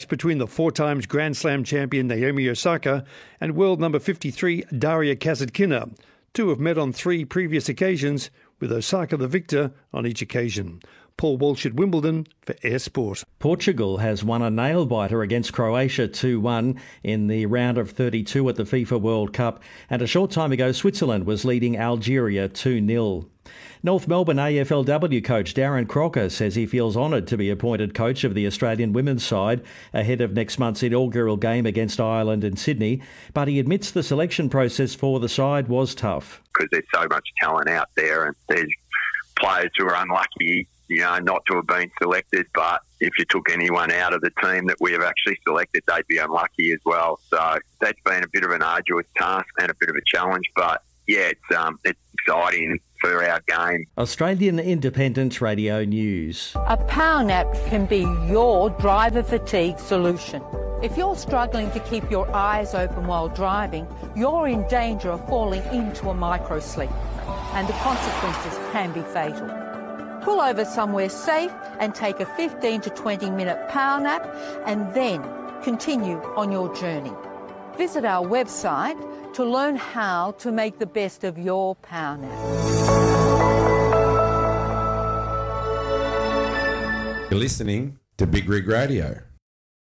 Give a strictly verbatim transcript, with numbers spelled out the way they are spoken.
match between the four times Grand Slam champion Naomi Osaka and world number fifty-three Daria Kasatkina. Two have met on three previous occasions, with Osaka the victor on each occasion. Paul Walsh at Wimbledon for Air Sport. Portugal has won a nail-biter against Croatia two one in the round of thirty-two at the FIFA World Cup, and a short time ago Switzerland was leading Algeria two nil. North Melbourne A F L W coach Darren Crocker says he feels honoured to be appointed coach of the Australian women's side ahead of next month's inaugural game against Ireland in Sydney, but he admits the selection process for the side was tough. Because there's so much talent out there and there's players who are unlucky, you know, not to have been selected, but if you took anyone out of the team that we have actually selected, they'd be unlucky as well. So that's been a bit of an arduous task and a bit of a challenge, but yeah, it's um, it's exciting for our game. Australian Independent Radio News. A power nap can be your driver fatigue solution. If you're struggling to keep your eyes open while driving, you're in danger of falling into a microsleep, and the consequences can be fatal. Pull over somewhere safe and take a fifteen to twenty minute power nap and then continue on your journey. Visit our website to learn how to make the best of your power nap. You're listening to Big Rig Radio.